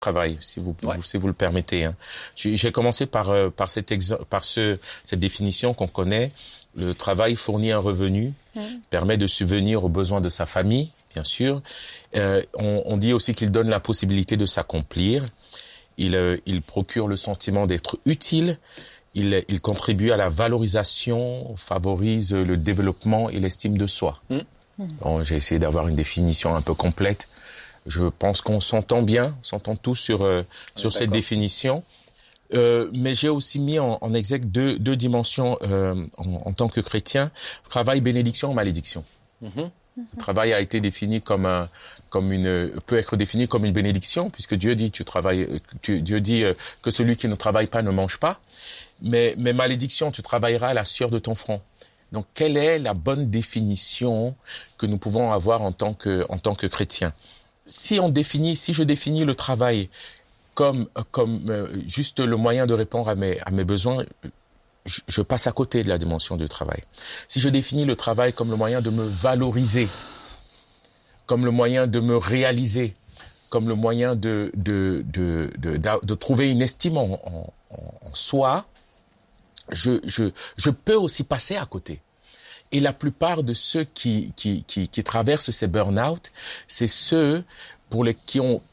travail, si vous le permettez. Hein. J'ai commencé par cette définition qu'on connaît. Le travail fournit un revenu, permet de subvenir aux besoins de sa famille, bien sûr. On dit aussi qu'il donne la possibilité de s'accomplir. Il procure le sentiment d'être utile. Il contribue à la valorisation, favorise le développement et l'estime de soi. Bon, j'ai essayé d'avoir une définition un peu complète. Je pense qu'on s'entend tous sur cette définition. Mais j'ai aussi mis en exergue deux dimensions en tant que chrétien: travail, bénédiction, malédiction. Le travail a été défini peut être défini comme une bénédiction, puisque Dieu dit Dieu dit que celui qui ne travaille pas ne mange pas. Mais malédiction, tu travailleras à la sueur de ton front. Donc, quelle est la bonne définition que nous pouvons avoir en tant que chrétiens? Si je définis le travail comme juste le moyen de répondre à mes besoins, je passe à côté de la dimension du travail. Si je définis le travail comme le moyen de me valoriser, comme le moyen de me réaliser, comme le moyen de trouver une estime en soi, je peux aussi passer à côté. Et la plupart de ceux qui traversent ces burn-out, c'est ceux qui ont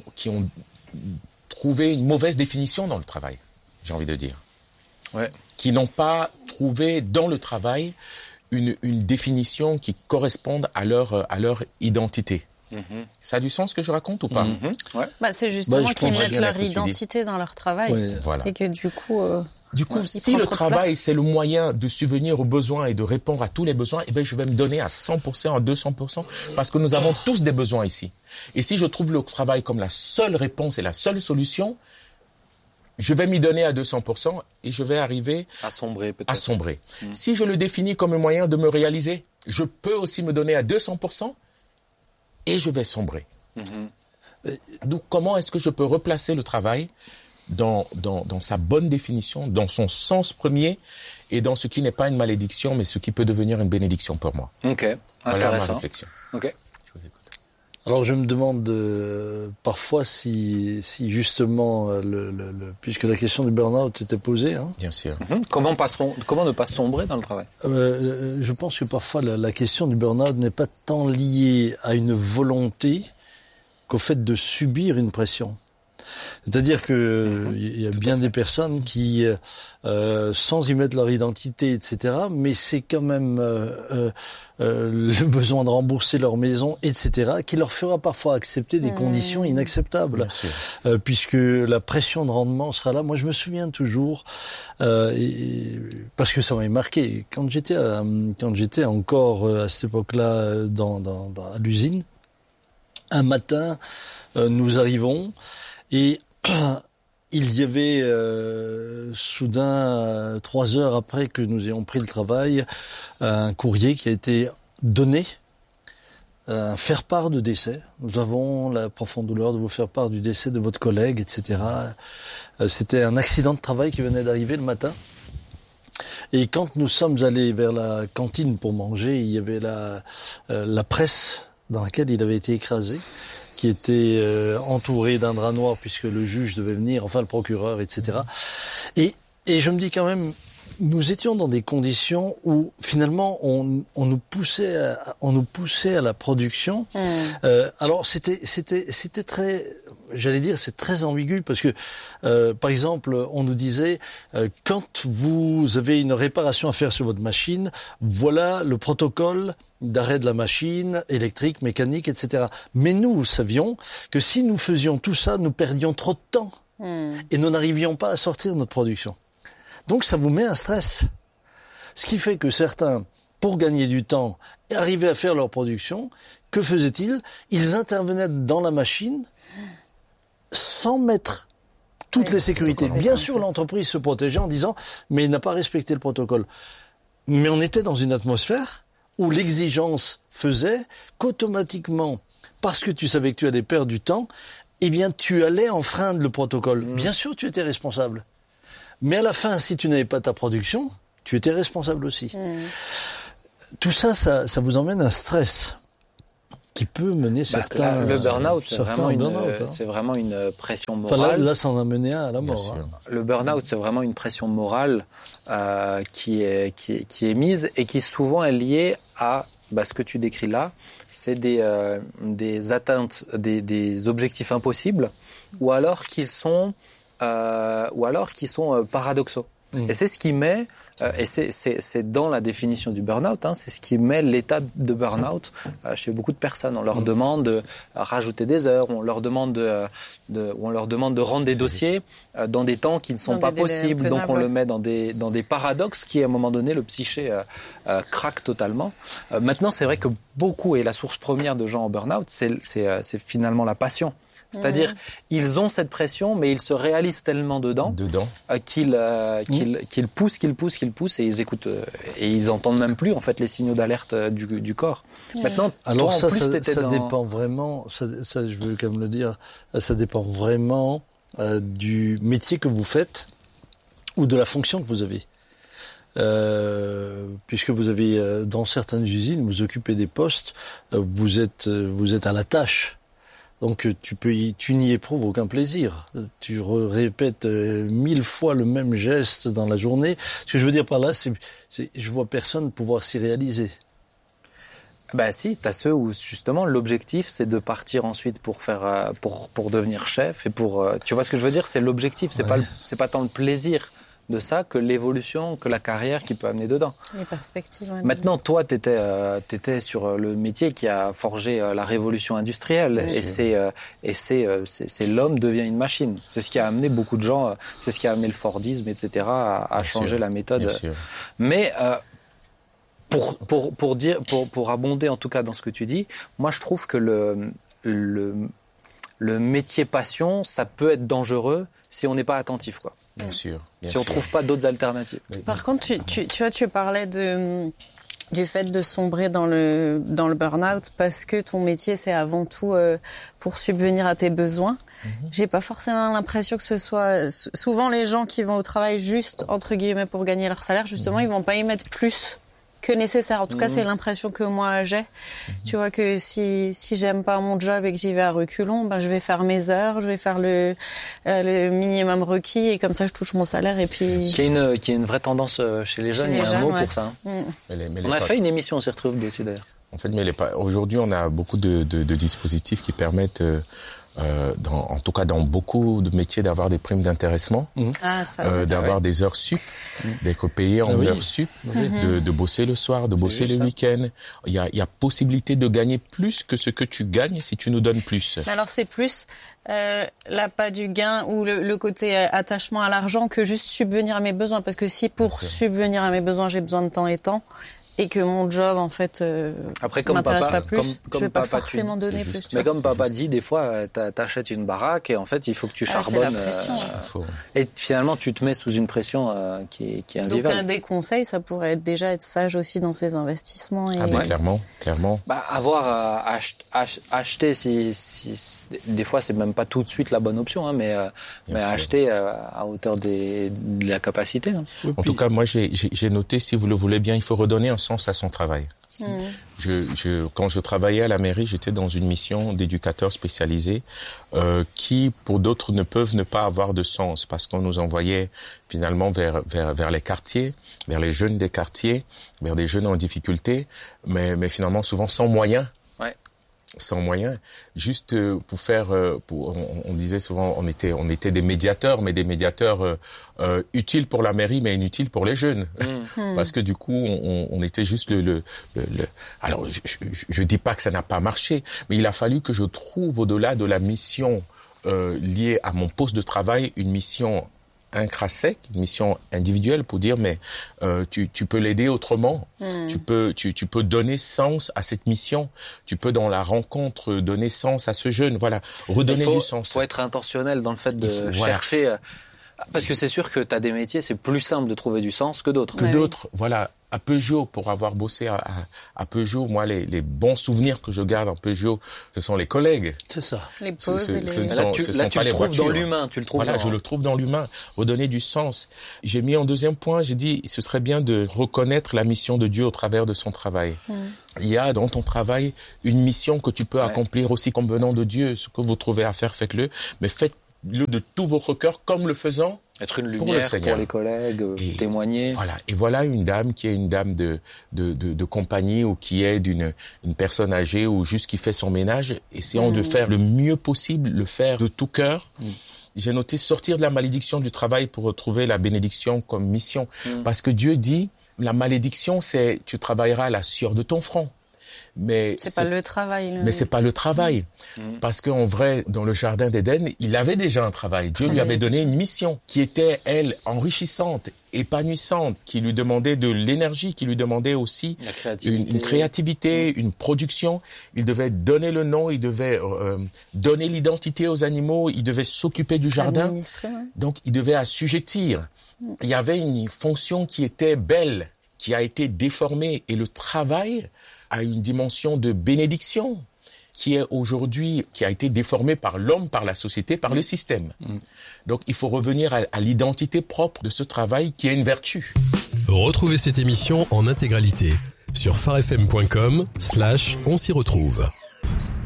trouvé une mauvaise définition dans le travail, j'ai envie de dire. Ouais. Qui n'ont pas trouvé dans le travail une définition qui corresponde à leur identité. Ça a du sens ce que je raconte ou pas? Ouais. C'est justement qu'ils mettent leur identité dans leur travail. Ouais. Voilà. Et que du coup, si le travail, c'est le moyen de subvenir aux besoins et de répondre à tous les besoins, je vais me donner à 100%, à 200%, parce que nous avons tous des besoins ici. Et si je trouve le travail comme la seule réponse et la seule solution, je vais m'y donner à 200% et je vais arriver à sombrer peut-être. Si je le définis comme un moyen de me réaliser, je peux aussi me donner à 200% et je vais sombrer. Donc, comment est-ce que je peux replacer le travail dans sa bonne définition, dans son sens premier et dans ce qui n'est pas une malédiction, mais ce qui peut devenir une bénédiction pour moi? Ok, voilà ma réflexion. Ok. Je vous écoute. Alors je me demande parfois si justement, puisque la question du burn-out était posée. Hein, bien sûr. Comment ne pas sombrer dans le travail? Je pense que parfois la question du burn-out n'est pas tant liée à une volonté qu'au fait de subir une pression. C'est-à-dire que il y a bien des personnes qui, sans y mettre leur identité, etc., mais c'est quand même le besoin de rembourser leur maison, etc., qui leur fera parfois accepter des conditions inacceptables, puisque la pression de rendement sera là. Moi, je me souviens toujours, parce que ça m'a marqué, quand j'étais encore à cette époque-là à l'usine, un matin, nous arrivons. Et il y avait soudain, 3 heures après que nous ayons pris le travail, un courrier qui a été donné, un faire-part de décès. Nous avons la profonde douleur de vous faire part du décès de votre collègue, etc. C'était un accident de travail qui venait d'arriver le matin. Et quand nous sommes allés vers la cantine pour manger, il y avait la presse dans laquelle il avait été écrasé, qui était entouré d'un drap noir puisque le juge devait venir, enfin le procureur, etc. Et je me dis quand même, nous étions dans des conditions où finalement on nous poussait à la production. Alors c'était très, j'allais dire, c'est très ambigu parce que par exemple on nous disait quand vous avez une réparation à faire sur votre machine, voilà le protocole d'arrêt de la machine, électrique, mécanique, etc. Mais nous savions que si nous faisions tout ça, nous perdions trop de temps et nous n'arrivions pas à sortir notre production. Donc ça vous met un stress. Ce qui fait que certains, pour gagner du temps et arriver à faire leur production, que faisaient-ils? Ils intervenaient dans la machine sans mettre toutes les sécurités. Bien sûr, l'entreprise se protégeait en disant « mais il n'a pas respecté le protocole ». Mais on était dans une atmosphère où l'exigence faisait qu'automatiquement, parce que tu savais que tu allais perdre du temps, eh bien tu allais enfreindre le protocole. Bien sûr, tu étais responsable. Mais à la fin, si tu n'avais pas ta production, tu étais responsable aussi. Tout ça, ça vous emmène un stress. qui peut mener certains... Le burn-out, c'est vraiment une pression morale. Enfin, là, ça en a mené un à la mort. Le burn-out, c'est vraiment une pression morale qui est mise et qui souvent est liée à ce que tu décris là. C'est des atteintes, des objectifs impossibles, ou alors qui sont paradoxaux. Et c'est ce qui met, et c'est dans la définition du burn-out, c'est ce qui met l'état de burn-out chez beaucoup de personnes. On leur demande de rajouter des heures, on leur demande de rendre des dossiers dans des temps qui ne sont pas possibles. Donc on le met dans des paradoxes qui, à un moment donné, le psyché craque totalement. Maintenant, c'est vrai que beaucoup, et la source première de gens en burn-out, c'est finalement la passion. C'est-à-dire, ils ont cette pression, mais ils se réalisent tellement dedans. Qu'ils poussent, et ils écoutent, et ils entendent même plus, en fait, les signaux d'alerte du corps. Maintenant, alors toi, ça dépend vraiment, ça, je veux quand même le dire, ça dépend vraiment du métier que vous faites ou de la fonction que vous avez. Puisque vous avez, dans certaines usines, vous occupez des postes, vous êtes à la tâche. Donc tu n'y éprouves aucun plaisir. Tu répètes 1000 fois le même geste dans la journée. Ce que je veux dire par là, c'est je vois personne pouvoir s'y réaliser. Si, t'as ceux où justement l'objectif c'est de partir ensuite pour faire pour devenir chef et tu vois ce que je veux dire, c'est l'objectif, c'est pas tant le plaisir de ça que l'évolution, que la carrière qui peut amener dedans. Les perspectives. Ouais. Maintenant, toi, t'étais sur le métier qui a forgé la révolution industrielle, et c'est l'homme devient une machine. C'est ce qui a amené beaucoup de gens, c'est ce qui a amené le Fordisme, etc. à changer la méthode. Mais pour abonder en tout cas dans ce que tu dis, moi je trouve que le métier passion, ça peut être dangereux si on n'est pas attentif, quoi. Bien sûr. Si on trouve pas d'autres alternatives. Par contre, tu parlais du fait de sombrer dans le burn-out parce que ton métier c'est avant tout pour subvenir à tes besoins. J'ai pas forcément l'impression que ce soit souvent les gens qui vont au travail juste entre guillemets pour gagner leur salaire, justement, ils vont pas y mettre plus que nécessaire. En tout cas, c'est l'impression que moi j'ai. Tu vois que si j'aime pas mon job et que j'y vais à reculons, je vais faire mes heures, je vais faire le minimum requis et comme ça je touche mon salaire et puis. Qui est une vraie tendance chez les jeunes. Il y a un mot pour ça. On a fait une émission, on s'y retrouve dessus d'ailleurs. En fait, aujourd'hui, on a beaucoup de dispositifs qui permettent en tout cas dans beaucoup de métiers, d'avoir des primes d'intéressement, d'avoir des heures sup, d'être payé en heures sup, de bosser le soir, de bosser le week-end. Il y a possibilité de gagner plus que ce que tu gagnes si tu nous donnes plus. Mais alors c'est plus l'appât du gain ou le côté attachement à l'argent que juste subvenir à mes besoins. Parce que si pour subvenir à mes besoins, j'ai besoin de temps et temps, et que mon job, en fait, m'intéresse pas plus, je vais pas forcément donner plus. Mais comme papa dit, des fois, t'achètes une baraque et en fait, il faut que tu charbonnes. C'est la pression. Et finalement, tu te mets sous une pression qui est invivable. Donc, un des conseils, ça pourrait déjà être sage aussi dans ses investissements. Et... clairement. Avoir acheter, des fois, c'est même pas tout de suite la bonne option, mais acheter à hauteur de la capacité. En tout cas, moi, j'ai noté, si vous le voulez bien, il faut redonner un sens à son travail. Quand je travaillais à la mairie, j'étais dans une mission d'éducateur spécialisé qui, pour d'autres, ne peuvent ne pas avoir de sens parce qu'on nous envoyait finalement vers les quartiers, vers les jeunes des quartiers, vers des jeunes en difficulté, mais finalement souvent sans moyens. Sans moyens, juste pour faire, on disait souvent, on était des médiateurs, mais des médiateurs utiles pour la mairie, mais inutiles pour les jeunes, parce que du coup, on était juste Alors, je dis pas que ça n'a pas marché, mais il a fallu que je trouve au-delà de la mission liée à mon poste de travail, une mission intrinsèque, une mission individuelle pour dire mais tu peux l'aider autrement, tu peux donner sens à cette mission, tu peux dans la rencontre donner sens à ce jeune, redonner du sens. Faut être intentionnel dans le fait de chercher Parce que c'est sûr que tu as des métiers, c'est plus simple de trouver du sens que d'autres. Voilà. À Peugeot, pour avoir bossé à Peugeot, moi, les bons souvenirs que je garde en Peugeot, ce sont les collègues. C'est ça. Les pauses et les... Là, tu le trouves dans l'humain, tu le trouves je le trouve dans l'humain, redonner du sens. J'ai mis en deuxième point, j'ai dit, ce serait bien de reconnaître la mission de Dieu au travers de son travail. Il y a dans ton travail une mission que tu peux accomplir aussi comme venant de Dieu. Ce que vous trouvez à faire, faites-le. Mais faites-le de tout votre cœur comme le faisant. Être une lumière pour les collègues, témoigner. Voilà. Et voilà une dame qui est une dame de compagnie ou qui aide une personne âgée ou juste qui fait son ménage. Essayons de faire le mieux possible, le faire de tout cœur. J'ai noté sortir de la malédiction du travail pour retrouver la bénédiction comme mission. Parce que Dieu dit, la malédiction, c'est tu travailleras à la sueur de ton front. Mais c'est pas le travail. Mais c'est pas le travail. Parce qu'en vrai, dans le jardin d'Éden, il avait déjà un travail. Dieu lui avait donné une mission qui était, elle, enrichissante, épanouissante, qui lui demandait de l'énergie, qui lui demandait aussi une créativité, une production. Il devait donner le nom, il devait donner l'identité aux animaux, il devait s'occuper du jardin. Donc, il devait assujettir. Il y avait une fonction qui était belle, qui a été déformée. Et le travail a une dimension de bénédiction qui est aujourd'hui, qui a été déformée par l'homme, par la société, par le système. Donc, il faut revenir à l'identité propre de ce travail qui est une vertu. Retrouvez cette émission en intégralité sur farfm.com/on s'y retrouve.